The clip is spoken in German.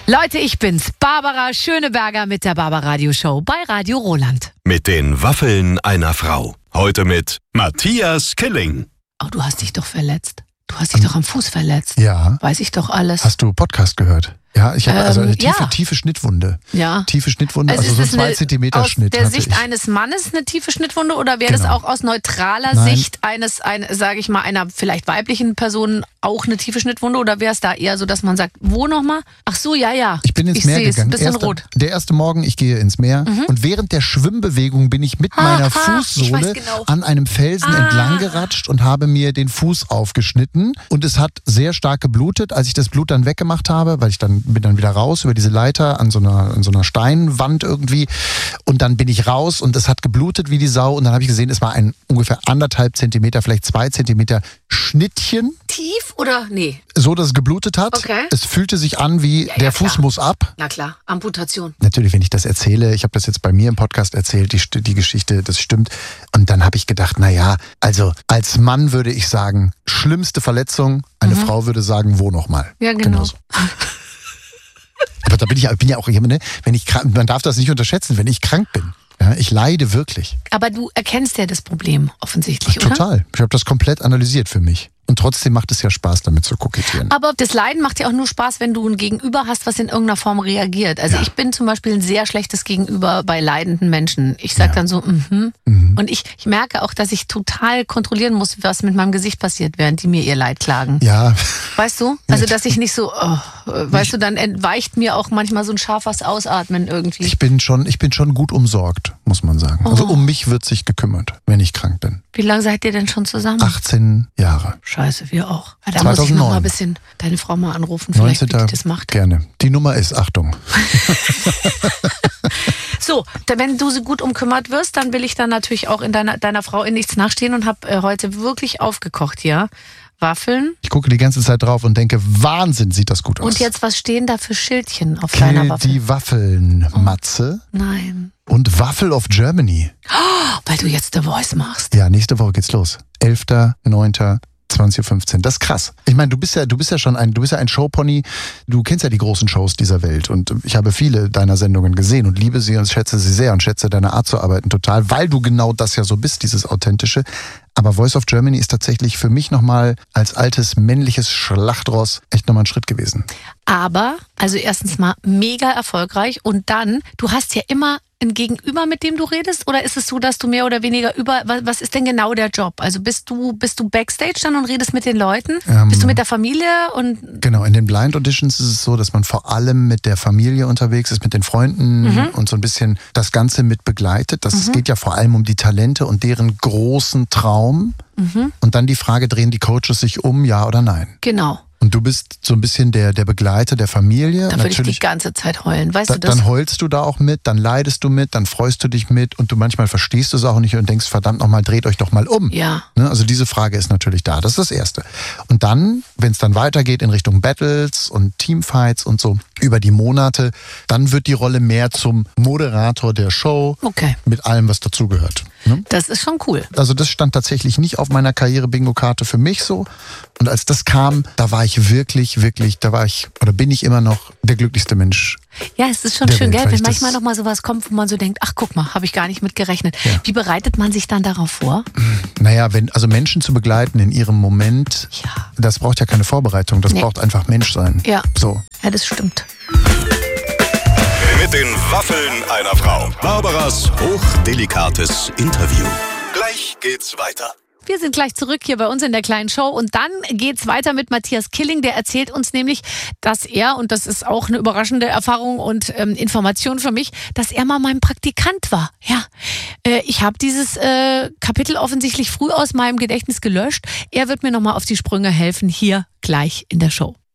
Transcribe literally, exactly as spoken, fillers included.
Leute, ich bin's, Barbara Schöneberger mit der Barbaradio Show bei Radio Roland. Mit den Waffeln einer Frau. Heute mit Matthias Killing. Oh, du hast dich doch verletzt. Du hast dich um, doch am Fuß verletzt. Ja. Weiß ich doch alles. Hast du Podcast gehört? Ja, ich habe ähm, also eine tiefe, ja. tiefe Schnittwunde. Ja. Tiefe Schnittwunde, also, also so ein zwei Zentimeter Schnitt. Aus der hatte Sicht ich. eines Mannes eine tiefe Schnittwunde oder wäre Genau. das auch aus neutraler Nein. Sicht eines, ein, sage ich mal, einer vielleicht weiblichen Person auch eine tiefe Schnittwunde oder wäre es da eher so, dass man sagt, wo nochmal? Ach so, ja, ja. Ich bin ins ich Meer seh's, gegangen. Bisschen Erste, rot. Der erste Morgen, ich gehe ins Meer Mhm. und während der Schwimmbewegung bin ich mit Ha, meiner ha, Fußsohle ich weiß genau. an einem Felsen Ah. entlang geratscht und habe mir den Fuß aufgeschnitten und es hat sehr stark geblutet. Als ich das Blut dann weggemacht habe, weil ich dann bin dann wieder raus über diese Leiter an so einer, an so einer Steinwand irgendwie und dann bin ich raus und es hat geblutet wie die Sau und dann habe ich gesehen, es war ein ungefähr anderthalb Zentimeter, vielleicht zwei Zentimeter Schnittchen. Tief oder? Nee. So, dass es geblutet hat. Okay. Es fühlte sich an wie, Ja, der ja, Fuß klar. muss ab. Na klar, Amputation. Natürlich, wenn ich das erzähle, ich habe das jetzt bei mir im Podcast erzählt, die, die Geschichte, das stimmt. Und dann habe ich gedacht, naja, also als Mann würde ich sagen, schlimmste Verletzung, eine Mhm. Frau würde sagen, wo nochmal. Ja, genau. Genauso. Aber da bin ich, bin ja auch jemand, ne? Wenn ich krank, man darf das nicht unterschätzen, wenn ich krank bin. Ja, ich leide wirklich. Aber du erkennst ja das Problem offensichtlich, oder? Total. Ich habe das komplett analysiert für mich. Und trotzdem macht es ja Spaß, damit zu kokettieren. Aber das Leiden macht ja auch nur Spaß, wenn du ein Gegenüber hast, was in irgendeiner Form reagiert. Also Ja. ich bin zum Beispiel ein sehr schlechtes Gegenüber bei leidenden Menschen. Ich sage Ja. dann so, mhm. Mhm. Und ich, ich merke auch, dass ich total kontrollieren muss, was mit meinem Gesicht passiert, während die mir ihr Leid klagen. Ja, Weißt du? Also dass ich nicht so, oh, weißt du, dann entweicht mir auch manchmal so ein scharfes Ausatmen irgendwie. ich bin schon, ich bin schon gut umsorgt, muss man sagen. Also Oh. um mich wird sich gekümmert, wenn ich krank bin. Wie lange seid ihr denn schon zusammen? achtzehn Jahre. Scheiße, wir auch. Ja, da muss ich noch mal ein bisschen deine Frau mal anrufen, vielleicht wie die das macht. Gerne. Die Nummer ist, Achtung. So, da, wenn du so gut umkümmert wirst, dann will ich dann natürlich auch in deiner, deiner Frau in nichts nachstehen und habe äh, heute wirklich aufgekocht hier. Waffeln. Ich gucke die ganze Zeit drauf und denke, Wahnsinn, sieht das gut aus. Und jetzt, was stehen da für Schildchen auf deiner Kill Waffel? die Waffeln, Matze. Nein. Und Waffel of Germany. Oh, weil du jetzt The Voice machst. Ja, nächste Woche geht's los. elfter neunter zwanzig Uhr fünfzehn. Das ist krass. Ich meine, du bist ja, du bist ja schon ein, du bist ja ein Showpony. Du kennst ja die großen Shows dieser Welt und ich habe viele deiner Sendungen gesehen und liebe sie und schätze sie sehr und schätze deine Art zu arbeiten total, weil du genau das ja so bist, dieses Authentische. Aber Voice of Germany ist tatsächlich für mich nochmal als altes männliches Schlachtross echt nochmal ein Schritt gewesen. Aber, also erstens mal mega erfolgreich und dann, du hast ja immer ein Gegenüber, mit dem du redest? Oder ist es so, dass du mehr oder weniger über, was, was ist denn genau der Job? Also bist du, bist du Backstage dann und redest mit den Leuten? Ähm, bist du mit der Familie? Und Genau, in den Blind Auditions ist es so, dass man vor allem mit der Familie unterwegs ist, mit den Freunden Mhm. und so ein bisschen das Ganze mit begleitet. Das, Es Mhm. geht ja vor allem um die Talente und deren großen Traum. Mhm. Und dann die Frage, drehen die Coaches sich um, ja oder nein? Genau. Und du bist so ein bisschen der, der Begleiter der Familie. Da würde ich die ganze Zeit heulen. Weißt da, du das? Dann heulst du da auch mit, dann leidest du mit, dann freust du dich mit und du manchmal verstehst es auch nicht und denkst, verdammt nochmal, dreht euch doch mal um. Ja. Ne? Also diese Frage ist natürlich da, das ist das Erste. Und dann, wenn es dann weitergeht in Richtung Battles und Teamfights und so über die Monate, dann wird die Rolle mehr zum Moderator der Show Okay. mit allem, was dazugehört. Ne? Das ist schon cool. Also das stand tatsächlich nicht auf meiner Karriere-Bingo-Karte für mich so. Und als das kam, da war ich wirklich, wirklich, da war ich, oder bin ich immer noch der glücklichste Mensch. Ja, es ist schon Der schön, Welt, gell? weil Wenn ich manchmal das- noch mal sowas kommt, wo man so denkt, ach guck mal, habe ich gar nicht mit gerechnet. Ja. Wie bereitet man sich dann darauf vor? Naja, wenn, also Menschen zu begleiten in ihrem Moment, Ja. das braucht ja keine Vorbereitung, das Nee. braucht einfach Menschsein. Ja. So. Ja, das stimmt. Mit den Waffeln einer Frau. Barbaras hochdelikates Interview. Gleich geht's weiter. Wir sind gleich zurück hier bei uns in der kleinen Show und dann geht's weiter mit Matthias Killing. Der erzählt uns nämlich, dass er, und das ist auch eine überraschende Erfahrung und ähm, Information für mich, dass er mal mein Praktikant war. Ja, äh, ich habe dieses äh, Kapitel offensichtlich früh aus meinem Gedächtnis gelöscht. Er wird mir nochmal auf die Sprünge helfen, hier gleich in der Show.